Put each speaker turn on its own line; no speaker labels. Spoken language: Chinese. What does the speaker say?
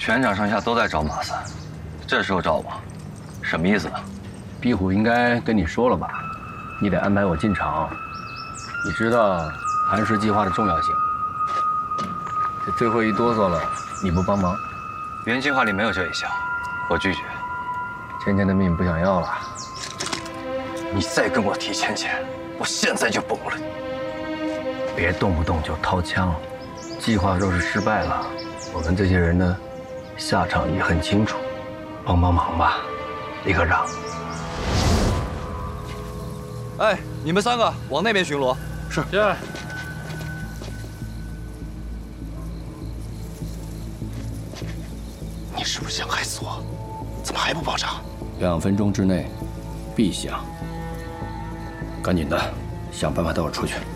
全场上下都在找马三，这时候找我，什么意思？
壁虎应该跟你说了吧？你得安排我进场。你知道寒食计划的重要性。这最后一哆嗦了，你不帮忙，
原计划里没有这一项，我拒绝。
芊芊的命不想要了。
你再跟我提芊芊，我现在就崩了你！
别动不动就掏枪，计划若是失败了，我们这些人的下场也很清楚。帮帮忙吧，李科长。
哎，你们3个往那边巡逻。是。
是。
你是不是想害死我？怎么还不爆炸
？2分钟之内必响。赶紧的，想办法带我出去。